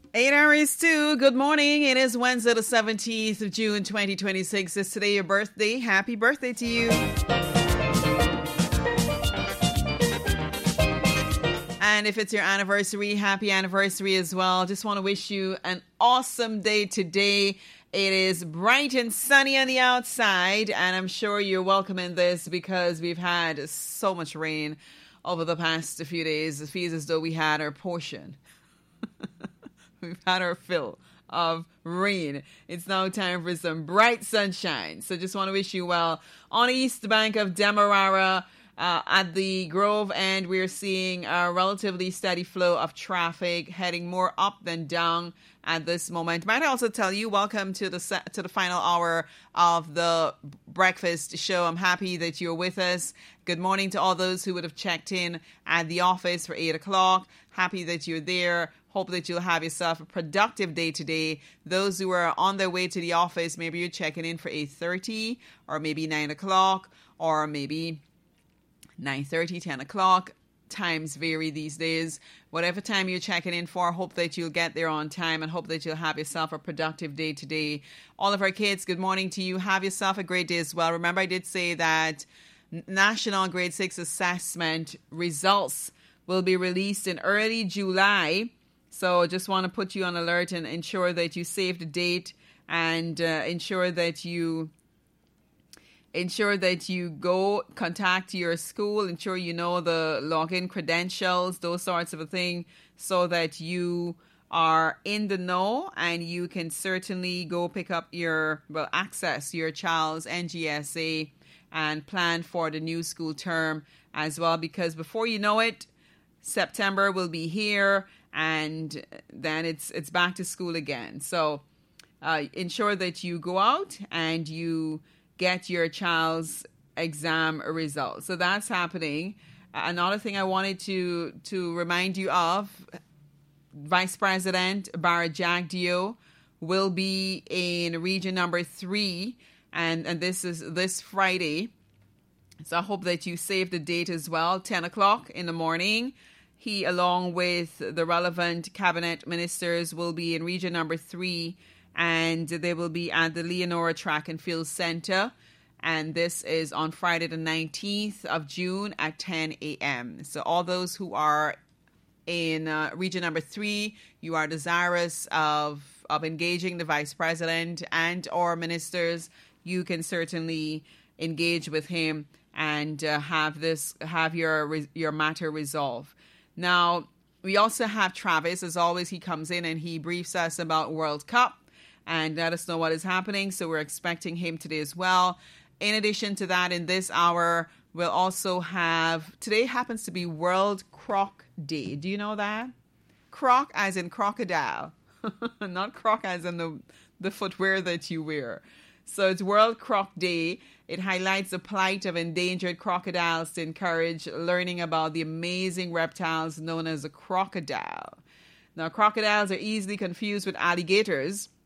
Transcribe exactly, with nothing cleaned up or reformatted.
Eight hours too. Good morning. It is Wednesday, the seventeenth of June, twenty twenty-six. Is today your birthday? Happy birthday to you. And if it's your anniversary, happy anniversary as well. Just want to wish you an awesome day today. It is bright and sunny on the outside, and I'm sure you're welcoming this because we've had so much rain over the past few days. It feels as though we had our portion. We've had our fill of rain. It's now time for some bright sunshine. So just want to wish you well. On the east bank of Demerara, uh, at the Grove end, we're seeing a relatively steady flow of traffic heading more up than down at this moment. Might I also tell you, welcome to the se- to the final hour of the breakfast show. I'm happy that you're with us. Good morning to all those who would have checked in at the office for eight o'clock. Happy that you're there. Hope that you'll have yourself a productive day today. Those who are on their way to the office, maybe you're checking in for eight thirty or maybe nine o'clock or maybe nine thirty, ten o'clock. Times vary these days. Whatever time you're checking in for, hope that you'll get there on time and hope that you'll have yourself a productive day today. All of our kids, good morning to you. Have yourself a great day as well. Remember, I did say that National Grade six Assessment results will be released in early July. So just want to put you on alert and ensure that you save the date and uh, ensure that you ensure that you go contact your school, ensure you know the login credentials, those sorts of a thing, so that you are in the know and you can certainly go pick up your, well, access your child's N G S A and plan for the new school term as well, because before you know it, September will be here and then it's it's back to school again. So uh, ensure that you go out and you get your child's exam results. So that's happening. Uh, another thing I wanted to to remind you of, Vice President Barrett Jagdeo will be in region number three, and, and this is this Friday. So I hope that you save the date as well, ten o'clock in the morning. He, along with the relevant cabinet ministers, will be in region number three, and they will be at the Leonora Track and Field Center. And this is on Friday the nineteenth of June at ten a.m. So all those who are in uh, region number three, you are desirous of, of engaging the vice president and or ministers, you can certainly engage with him and uh, have this have your your matter resolved. Now, we also have Travis. As always, he comes in and he briefs us about World Cup and let us know what is happening. So we're expecting him today as well. In addition to that, in this hour, we'll also have, today happens to be World Croc Day. Do you know that? Croc as in crocodile, not croc as in the, the footwear that you wear. So it's World Croc Day. It highlights the plight of endangered crocodiles to encourage learning about the amazing reptiles known as a crocodile. Now, crocodiles are easily confused with alligators,